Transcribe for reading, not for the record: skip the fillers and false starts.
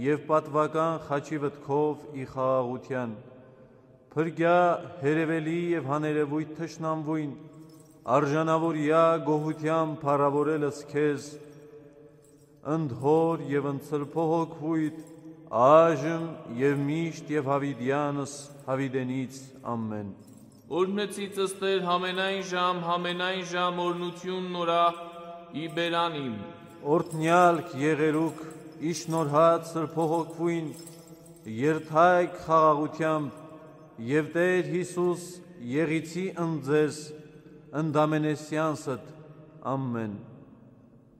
և պատվական խաչի վտքով ի խաղաղության, փրկյա հերևելի և հաներևույթ թշնամվույն, արժանավորյա գոհությամբ փառավորելս քեզ, ընդհոր և ընծրփոհոգվույթ, այժմ և միշտ և հավիդյանս հավիդենից ամեն։ Օրհնեցիցս Տեր համենայն ժամ օրնություն նորա ի բերանիմ։ Օրհնյալք եղերուք իշնորհած սրբոհոգվույն, երթայք խաղաղությամբ և Տեր Հիսուս եղիցի ընդ ձեզ ընդամենեսյանսդ ամեն։